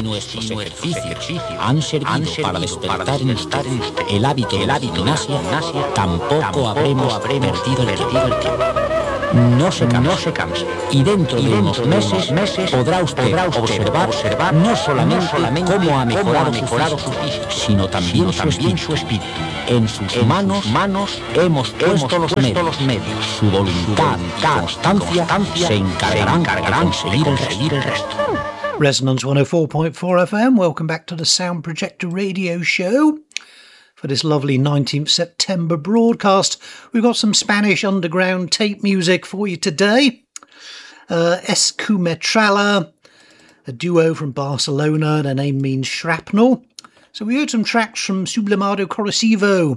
nuestros ejercicios han servido para despertar en usted el hábito de la gimnasia, tampoco habremos perdido el tiempo. No se canse. Y dentro de unos meses podrá usted observar no solamente cómo ha mejorado su físico, sino también su espíritu. En sus manos hemos puesto los medios. Su voluntad y constancia se encargarán de conseguir el resto. Resonance 104.4 FM, welcome back to the Sound Projector radio show. For this lovely 19th September broadcast, we've got some Spanish underground tape music for you today. Escumetralla, a duo from Barcelona, their name means shrapnel. So we heard some tracks from Sublimado Corrosivo.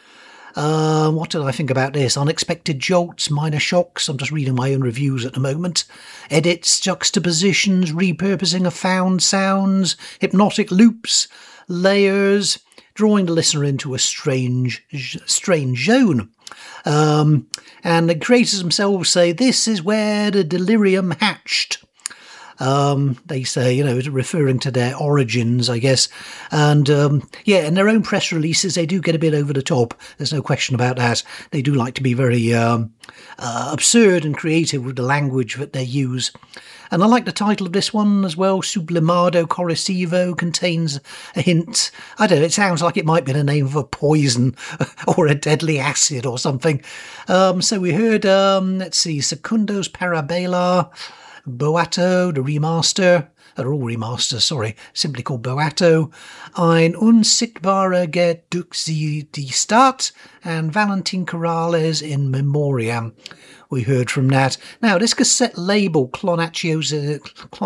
What did I think about this? Unexpected jolts, minor shocks. I'm just reading my own reviews at the moment. Edits, juxtapositions, repurposing of found sounds, hypnotic loops, layers, drawing the listener into a strange zone. And the creators themselves say, this is where the delirium hatched. They say, referring to their origins, I guess. And, in their own press releases, they do get a bit over the top. There's no question about that. They do like to be very absurd and creative with the language that they use. And I like the title of this one as well. Sublimado Corrosivo contains a hint. I don't know, it sounds like it might be the name of a poison or a deadly acid or something. So we heard, Secundos Parabela, Boato, the remaster. They're all remasters, sorry. Simply called Boato. Ein unsichtbarer Geduxi die Stadt and Valentin Corrales in Memoriam. We heard from that. Now, this cassette label, Clonaciones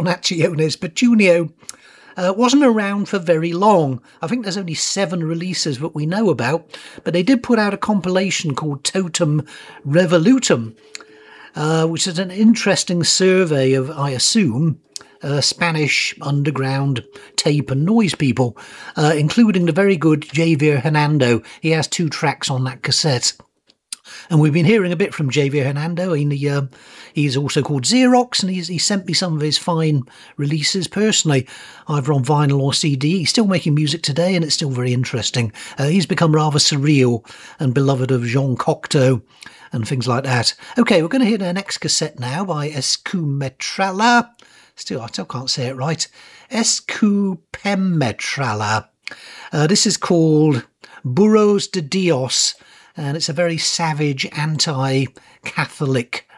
Petunio, wasn't around for very long. I think there's only 7 releases that we know about, but they did put out a compilation called Totem Revolutum, which is an interesting survey of, I assume, Spanish underground tape and noise people, including the very good Javier Hernando. He has 2 tracks on that cassette. And we've been hearing a bit from Javier Hernando. He's also called Xerox, and he sent me some of his fine releases personally, either on vinyl or CD. He's still making music today, and it's still very interesting. He's become rather surreal and beloved of Jean Cocteau and things like that. Okay, we're going to hear their next cassette now by Escumetralla. I still can't say it right. Escupemetralla. This is called Burros de Dios, and it's a very savage, anti-Catholic